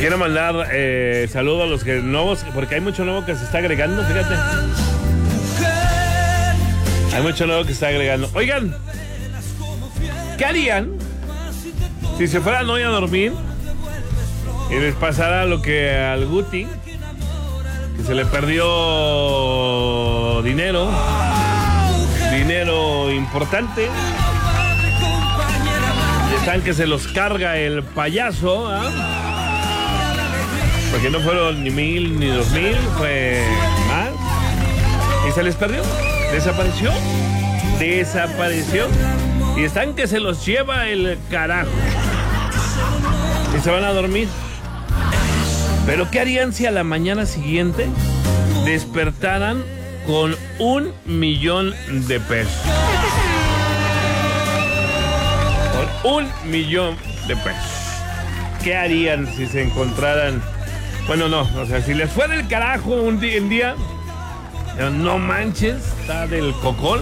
quiero mandar saludos a los que nuevos, porque hay mucho nuevo que se está agregando, fíjate. Hay mucho nuevo que se está agregando. Oigan, ¿qué harían si se fueran hoy a dormir y les pasara lo que al Guti, que se le perdió dinero importante? Y están que se los carga el payaso, ¿ah? Porque no fueron ni 1,000 ni 2,000, fue más. Y se les perdió, desapareció. Y están que se los lleva el carajo. Y se van a dormir. Pero ¿qué harían si a la mañana siguiente despertaran con 1,000,000 de pesos? Con 1,000,000 de pesos. ¿Qué harían si se encontraran? Bueno, no, o sea, si les fuera el carajo un día, no manches, está del cocol.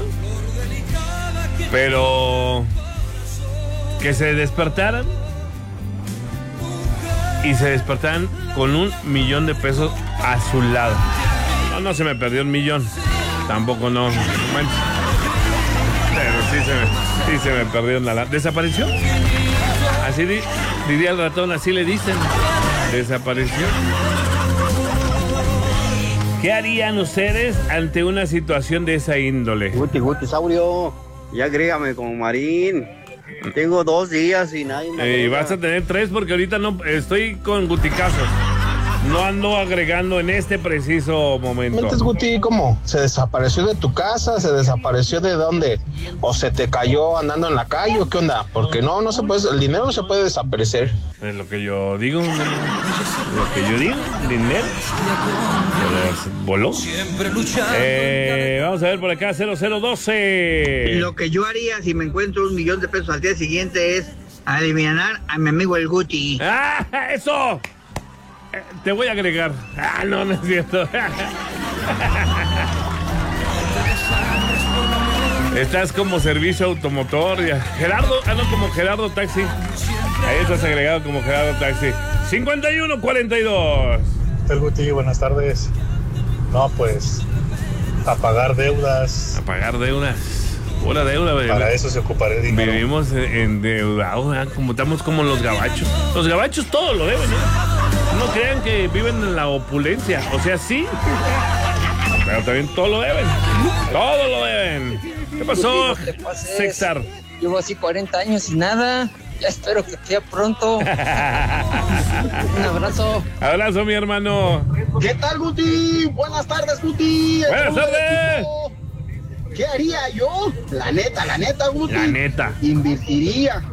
Pero que se despertaran y se despertaran con 1,000,000 de pesos a su lado. No se me perdió 1,000,000. Tampoco no manches. Pero sí se me perdió la... ¿Desapareció? Así diría el ratón, así le dicen. Desapareció. ¿Qué harían ustedes ante una situación de esa índole? Guti, Saurio, ya agrégame como Marín. Tengo 2 días y nadie me agrega. Vas a tener 3 porque ahorita no estoy con guticazos. No ando agregando en este preciso momento. Entonces, Guti, ¿cómo? ¿Se desapareció de tu casa? ¿Se desapareció de dónde? ¿O se te cayó andando en la calle o qué onda? Porque no se puede, el dinero no se puede desaparecer. Es lo que yo digo. El dinero. Voló. Vamos a ver por acá, 0012. Lo que yo haría si me encuentro 1,000,000 de pesos al día siguiente es eliminar a mi amigo el Guti. ¡Ah, eso! Te voy a agregar. No es cierto. Estás como servicio automotor. Gerardo, no, como Gerardo Taxi. Ahí estás agregado como Gerardo Taxi. 5142. El Guti, buenas tardes. No, pues, a pagar deudas. Pura deuda, bebé. Para eso se ocupará el dinero. Vivimos endeudados, como estamos como los gabachos. Los gabachos todo lo deben, ¿eh? No crean que viven en la opulencia. O sea, sí, pero también todo lo deben. Todo lo deben. ¿Qué pasó, Sexar? Llevo así 40 años y nada. Ya espero que sea pronto. Un abrazo. Abrazo, mi hermano. ¿Qué tal, Guti? Buenas tardes, Guti. Buenas tardes. ¿Qué haría yo? La neta, Guti. La neta. Invertiría.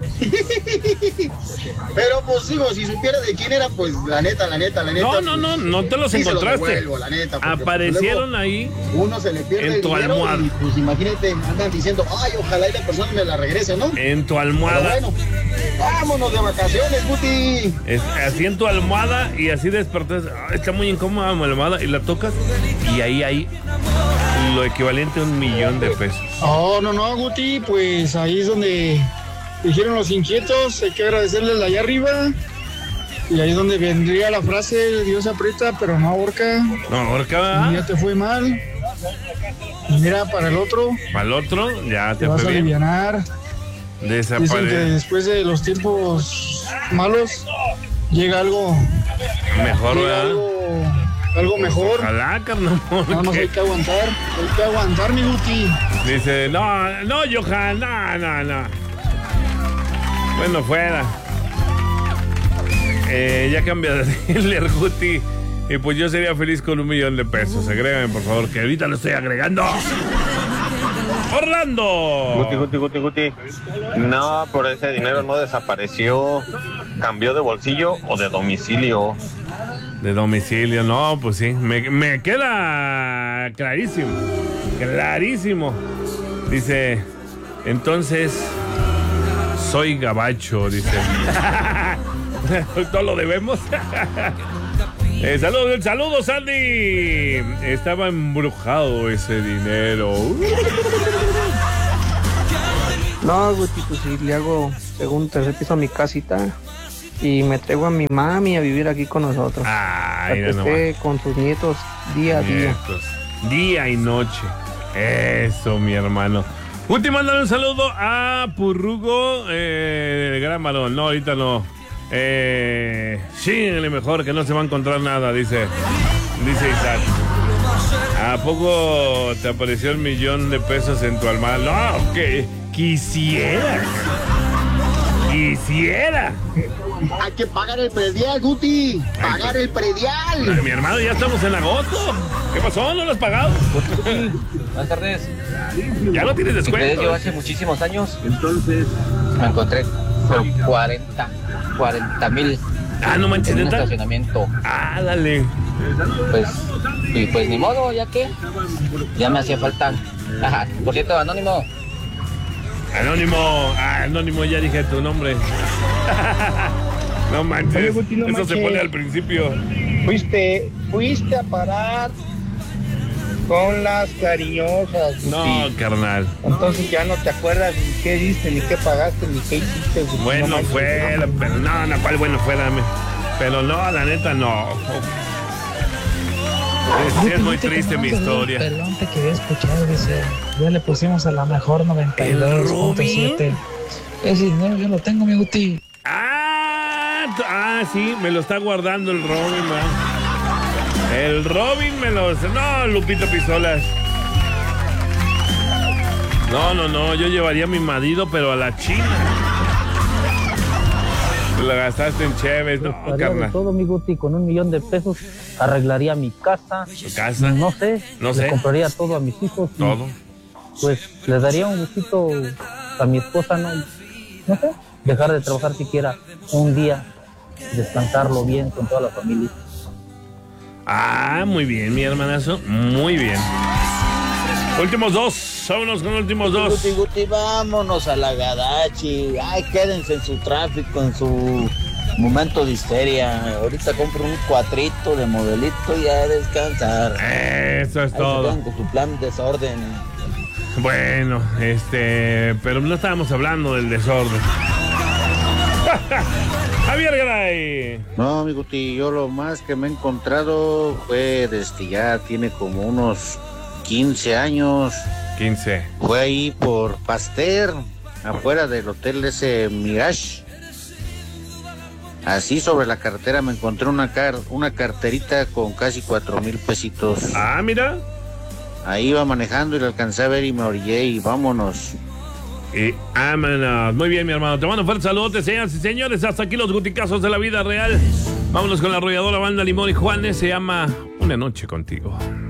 Pero pues digo, si supiera de quién era, pues la neta. No te los sí encontraste. Se los devuelvo, la neta, aparecieron ahí. Uno se le pierde en tu el dinero almohada. Y pues imagínate, andan diciendo, ay, ojalá la persona me la regrese, ¿no? En tu almohada. Pero bueno, vámonos de vacaciones, Guti. Así en tu almohada y así despertas. Está muy incómoda mi almohada y la tocas y ahí hay lo equivalente a 1,000,000 de pesos. Oh, no, Guti, pues ahí es donde dijeron los inquietos, hay que agradecerles allá arriba. Y ahí es donde vendría la frase, Dios aprieta, pero no ahorca. No ahorca. Ya te fue mal. Y mira, para el otro. Para el otro, ya te vas fue a bien. alivianar. Dicen que después de los tiempos malos, llega algo mejor, ¿verdad? Algo mejor. Ojalá, carnal. No, hay que aguantar, mi Guti. Dice, no, Johan, no. Bueno, fuera. Ya cambia de dealer, Guti. Y pues yo sería feliz con 1,000,000 de pesos. Agrégame, por favor, que ahorita lo estoy agregando. Orlando. Guti. No, por ese dinero no desapareció. Cambió de bolsillo o de domicilio. De domicilio, no, pues sí. Me queda clarísimo. Dice, entonces, soy gabacho, dice. Todo lo debemos. Saludos, Sandy. Estaba embrujado ese dinero. No, Guti, pues si le hago segundo, tercer piso a mi casita, y me traigo a mi mami a vivir aquí con nosotros. Para que esté con sus nietos día a día. Día y noche. Eso, mi hermano. Último, mandar un saludo a Purrugo, el gran varón. No, ahorita no. Síguele mejor, que no se va a encontrar nada, dice Isaac. ¿A poco te apareció el millón de pesos en tu almohada? No, que quisiera. Hay que pagar el predial, Guti. Pagar el predial. Mi hermano, ya estamos en agosto. ¿Qué pasó? ¿No lo has pagado? Buenas tardes. Ya no tienes descuento. Yo hace muchísimos años. Entonces me encontré por 40,000. No manches, en un ¿neta? estacionamiento. Dale. Pues ni modo, ya que ya me hacía falta. Ajá, por cierto, Anónimo, ya dije tu nombre. No manches. Oye, Guti, no eso manches. se pone al principio. Fuiste a parar con las cariñosas, Guti. No, carnal. Entonces ya no te acuerdas ni qué diste, ni qué pagaste, ni qué hiciste, Guti. Bueno No manches. fuera, pero no, ¿cuál bueno fuera? Pero no, la neta no. Es muy triste mi historia. Pelón te quería escuchar, dice. Ya le pusimos a la mejor 92.7. Ese dinero yo lo tengo, mi Guti. Sí, me lo está guardando el Robin, man. El Robin me lo... No, Lupita Pistolas. No, yo llevaría a mi marido, pero a la China. La gastaste en Chévez, no, carnal. Todo, mi Guti, con $1 millón de pesos arreglaría mi casa. ¿Tu casa? No sé. Le compraría todo a mis hijos. Todo. Pues le daría un gustito a mi esposa, no sé, dejar de trabajar siquiera un día, descansarlo bien con toda la familia. Muy bien, mi hermanazo, muy bien. Últimos dos, vámonos con últimos dos. Guti, vámonos a la Gadachi. Ay, quédense en su tráfico, en su momento de histeria. Ahorita compro un cuatrito de modelito y a descansar. Eso es todo. Con su plan desorden. Bueno, pero no estábamos hablando del desorden. Javier Garay. No, mi Guti, yo lo más que me he encontrado fue desde ya tiene como unos 15 años. 15. Fue ahí por Pasteur, afuera del hotel ese Mirage. Así sobre la carretera me encontré una carterita con casi 4,000 pesitos. Mira. Ahí iba manejando y la alcancé a ver y me orillé y vámonos. Y vámonos. Muy bien, mi hermano. Te mando un fuerte saludo, señoras y señores. Hasta aquí los guticazos de la vida real. Vámonos con la arrolladora banda Limón y Juanes. Se llama Una Noche Contigo.